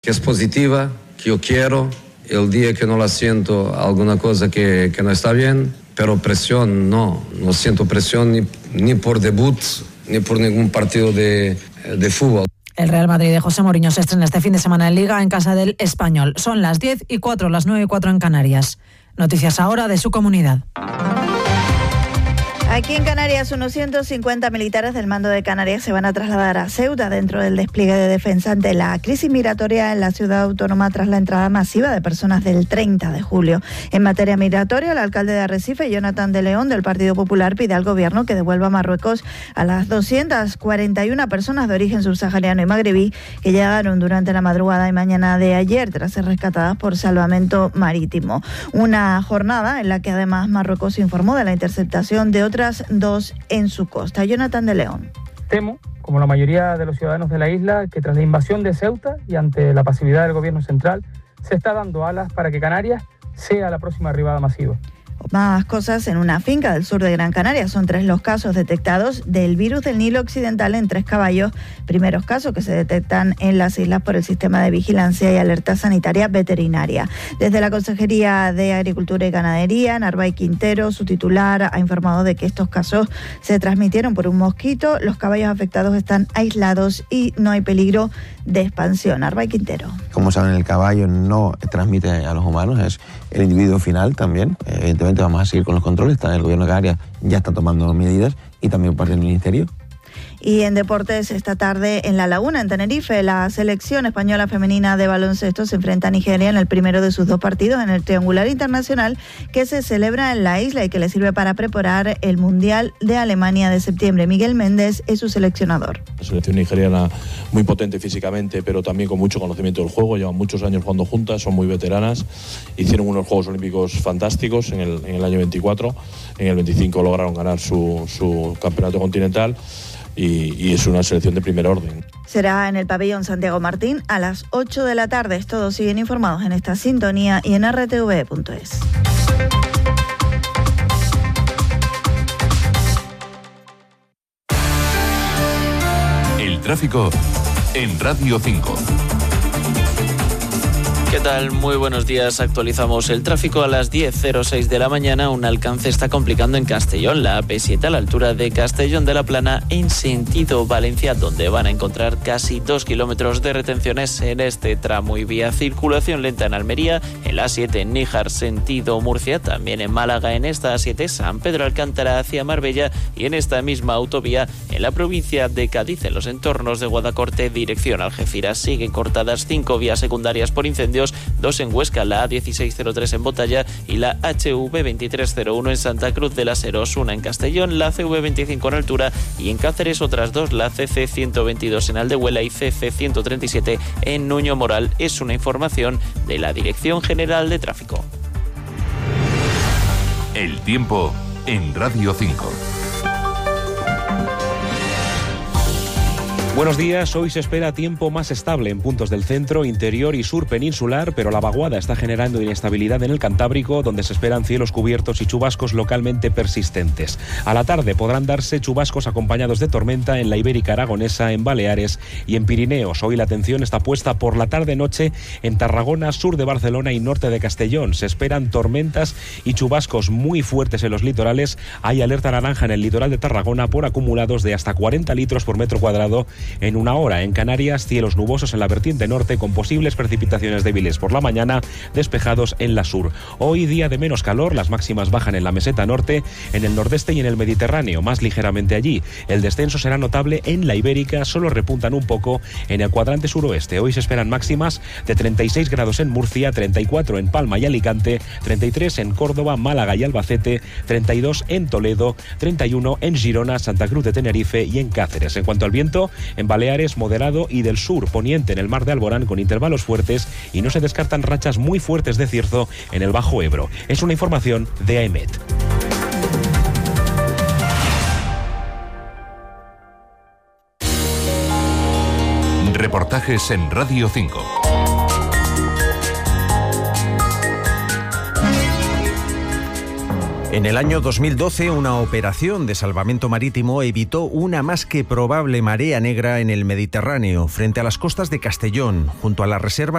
Que es positiva, que yo quiero. El día que no la siento, alguna cosa que no está bien, pero presión no siento presión ni por debut, ni por ningún partido de fútbol. El Real Madrid de José Mourinho se estrena este fin de semana en Liga en casa del Español. Son las 10:04, las 9:04 en Canarias. Noticias ahora de su comunidad. Aquí en Canarias, unos 150 militares del Mando de Canarias se van a trasladar a Ceuta dentro del despliegue de defensa ante la crisis migratoria en la ciudad autónoma tras la entrada masiva de personas del 30 de julio. En materia migratoria, el alcalde de Arrecife, Jonathan de León, del Partido Popular, pide al gobierno que devuelva a Marruecos a las 241 personas de origen subsahariano y magrebí que llegaron durante la madrugada y mañana de ayer tras ser rescatadas por salvamento marítimo. Una jornada en la que además Marruecos informó de la interceptación de otras dos en su costa. Jonathan de León. Temo, como la mayoría de los ciudadanos de la isla, que tras la invasión de Ceuta y ante la pasividad del gobierno central, se está dando alas para que Canarias sea la próxima arribada masiva. Más cosas en una finca del sur de Gran Canaria. Son 3 los casos detectados del virus del Nilo Occidental en 3 caballos. Primeros casos que se detectan en las islas por el sistema de vigilancia y alerta sanitaria veterinaria. Desde la Consejería de Agricultura y Ganadería, Narváez Quintero, su titular, ha informado de que estos casos se transmitieron por un mosquito. Los caballos afectados están aislados y no hay peligro de expansión. Narváez Quintero. Como saben, el caballo no transmite a los humanos, es el individuo final también. Evidentemente vamos a seguir con los controles. El gobierno de Canarias ya está tomando medidas y también parte del Ministerio. Y en deportes, esta tarde en La Laguna, en Tenerife, la selección española femenina de baloncesto se enfrenta a Nigeria en el primero de sus 2 partidos en el triangular internacional que se celebra en la isla y que le sirve para preparar el Mundial de Alemania de septiembre. Miguel Méndez es su seleccionador. La selección nigeriana muy potente físicamente, pero también con mucho conocimiento del juego. Llevan muchos años jugando juntas, son muy veteranas. Hicieron unos Juegos Olímpicos fantásticos en el año 24. En el 25 lograron ganar su campeonato continental. Y es una selección de primer orden. Será en el pabellón Santiago Martín a las 8 de la tarde. Todos siguen informados en esta sintonía y en rtv.es. El tráfico en Radio 5. ¿Qué tal? Muy buenos días. Actualizamos el tráfico a las 10:06 de la mañana. Un alcance está complicando en Castellón, la AP7 a la altura de Castellón de la Plana en sentido Valencia, donde van a encontrar casi 2 kilómetros de retenciones en este tramo y vía circulación lenta en Almería, en la A7 en Níjar sentido Murcia, también en Málaga en esta A7 San Pedro Alcántara hacia Marbella y en esta misma autovía en la provincia de Cádiz, en los entornos de Guadacorte dirección Algeciras. Siguen cortadas 5 vías secundarias por incendios, 2 en Huesca, la A1603 en Botalla y la HV2301 en Santa Cruz de las Heros, una en Castellón, la CV25 en Altura y en Cáceres otras 2, la CC122 en Aldehuela y CC137 en Nuño Moral. Es una información de la Dirección General de Tráfico. El tiempo en Radio 5. Buenos días, hoy se espera tiempo más estable en puntos del centro, interior y sur peninsular, pero la vaguada está generando inestabilidad en el Cantábrico, donde se esperan cielos cubiertos y chubascos localmente persistentes. A la tarde podrán darse chubascos acompañados de tormenta en la Ibérica Aragonesa, en Baleares y en Pirineos. Hoy la atención está puesta por la tarde-noche en Tarragona, sur de Barcelona y norte de Castellón. Se esperan tormentas y chubascos muy fuertes en los litorales. Hay alerta naranja en el litoral de Tarragona por acumulados de hasta 40 litros por metro cuadrado en una hora. En Canarias, cielos nubosos en la vertiente norte con posibles precipitaciones débiles por la mañana, despejados en la sur. Hoy día de menos calor, las máximas bajan en la meseta norte, en el nordeste y en el Mediterráneo, más ligeramente allí. El descenso será notable en la Ibérica, solo repuntan un poco en el cuadrante suroeste. Hoy se esperan máximas de 36 grados en Murcia, 34 en Palma y Alicante, 33 en Córdoba, Málaga y Albacete, 32 en Toledo, 31 en Girona, Santa Cruz de Tenerife y en Cáceres. En cuanto al viento, en Baleares moderado y del sur poniente en el mar de Alborán con intervalos fuertes y no se descartan rachas muy fuertes de Cierzo en el Bajo Ebro. Es una información de AEMET. Reportajes en Radio 5. En el año 2012, una operación de salvamento marítimo evitó una más que probable marea negra en el Mediterráneo, frente a las costas de Castellón, junto a la reserva